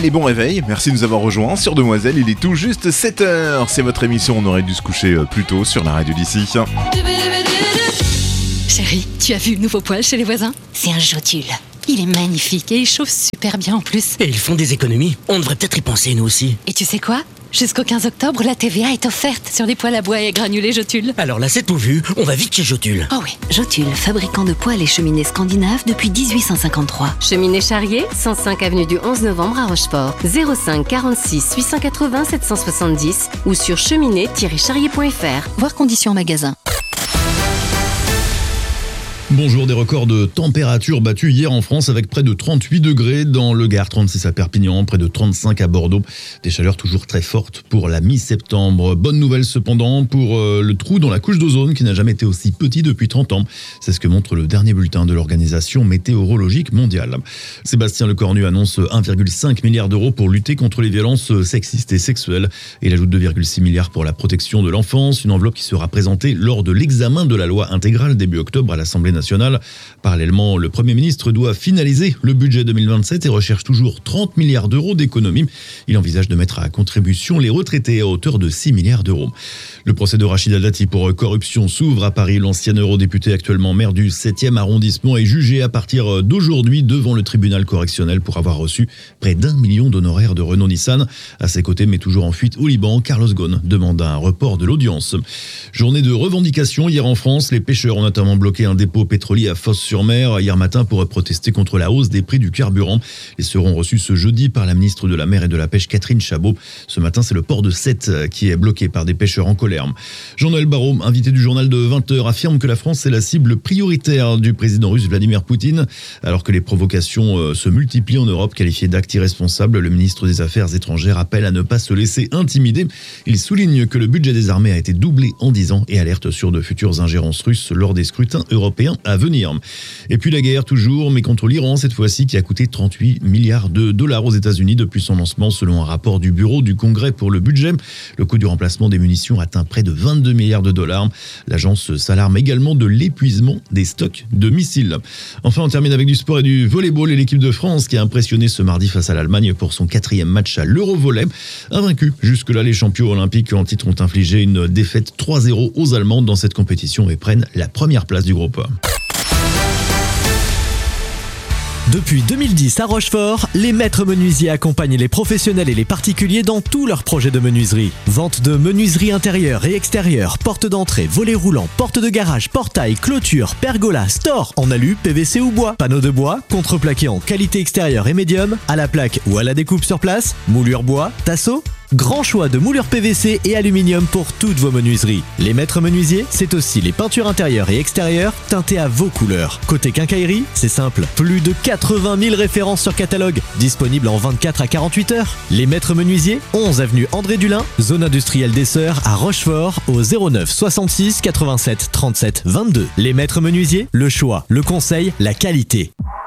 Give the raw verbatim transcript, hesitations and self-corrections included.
Allez, bon réveil, merci de nous avoir rejoints sur Demoiselle, il est tout juste sept heures. C'est votre émission, on aurait dû se coucher plus tôt sur la radio d'ici. Chérie, tu as vu le nouveau poêle chez les voisins ? C'est un Jotule. Il est magnifique et il chauffe super bien en plus. Et ils font des économies. On devrait peut-être y penser nous aussi. Et tu sais quoi ? Jusqu'au quinze octobre, la T V A est offerte sur les poêles à bois et granulés Jotule. Alors là, c'est tout vu. On va vite chez Jotule. Oh oui. Jotule, fabricant de poêles et cheminées scandinaves depuis dix-huit cent cinquante-trois. Cheminée Charrier, cent cinq avenue du onze novembre à Rochefort. zéro cinq quarante-six huit cent quatre-vingts sept cent soixante-dix ou sur cheminée tiret charrier point f r. Voir conditions en magasin. Bonjour, des records de température battus hier en France avec près de trente-huit degrés dans le Gard, trente-six à Perpignan, près de trente-cinq à Bordeaux. Des chaleurs toujours très fortes pour la mi-septembre. Bonne nouvelle cependant pour euh, le trou dans la couche d'ozone qui n'a jamais été aussi petit depuis trente ans. C'est ce que montre le dernier bulletin de l'Organisation météorologique mondiale. Sébastien Lecornu annonce un virgule cinq milliard d'euros pour lutter contre les violences sexistes et sexuelles. Il ajoute deux virgule six milliards pour la protection de l'enfance, une enveloppe qui sera présentée lors de l'examen de la loi intégrale début octobre à l'Assemblée nationale. Parallèlement, le Premier ministre doit finaliser le budget deux mille vingt-sept et recherche toujours trente milliards d'euros d'économies. Il envisage de mettre à contribution les retraités à hauteur de six milliards d'euros. Le procès de Rachida Dati pour corruption s'ouvre à Paris. L'ancien eurodéputé actuellement maire du septième arrondissement est jugé à partir d'aujourd'hui devant le tribunal correctionnel pour avoir reçu près d'un million d'honoraires de Renault-Nissan. À ses côtés, mais toujours en fuite au Liban, Carlos Ghosn demande un report de l'audience. Journée de revendication hier en France. Les pêcheurs ont notamment bloqué un dépôt pétrolier à Fos-sur-Mer hier matin pour protester contre la hausse des prix du carburant. Ils seront reçus ce jeudi par la ministre de la Mer et de la Pêche Catherine Chabot. Ce matin, c'est le port de Sète qui est bloqué par des pêcheurs en colère. Jean-Noël Barrot, invité du journal de vingt heures, affirme que la France est la cible prioritaire du président russe Vladimir Poutine. Alors que les provocations se multiplient en Europe, qualifiées d'actes irresponsables, le ministre des Affaires étrangères appelle à ne pas se laisser intimider. Il souligne que le budget des armées a été doublé en dix ans et alerte sur de futures ingérences russes lors des scrutins européens à venir. Et puis la guerre toujours, mais contre l'Iran cette fois-ci, qui a coûté trente-huit milliards de dollars aux États-Unis depuis son lancement, selon un rapport du bureau du Congrès pour le budget. Le coût du remplacement des munitions atteint près de vingt-deux milliards de dollars. L'agence s'alarme également de l'épuisement des stocks de missiles. Enfin, on termine avec du sport et du volleyball et l'équipe de France qui a impressionné ce mardi face à l'Allemagne pour son quatrième match à l'Eurovolley. Invaincu, jusque-là, les champions olympiques en titre ont infligé une défaite trois zéro aux Allemands dans cette compétition et prennent la première place du groupe. Depuis deux mille dix à Rochefort, les maîtres menuisiers accompagnent les professionnels et les particuliers dans tous leurs projets de menuiserie. Vente de menuiserie intérieure et extérieure, porte d'entrée, volets roulants, porte de garage, portail, clôture, pergola, store, en alu, P V C ou bois, panneaux de bois, contreplaqué en qualité extérieure et médium, à la plaque ou à la découpe sur place, moulure bois, tasseau. Grand choix de moulures P V C et aluminium pour toutes vos menuiseries. Les maîtres menuisiers, c'est aussi les peintures intérieures et extérieures teintées à vos couleurs. Côté quincaillerie, c'est simple. Plus de quatre-vingt mille références sur catalogue, disponibles en vingt-quatre à quarante-huit heures. Les maîtres menuisiers, onze avenue André Dulin, zone industrielle des Sœurs à Rochefort, au zéro neuf soixante-six quatre-vingt-sept trente-sept vingt-deux. Les maîtres menuisiers, le choix, le conseil, la qualité.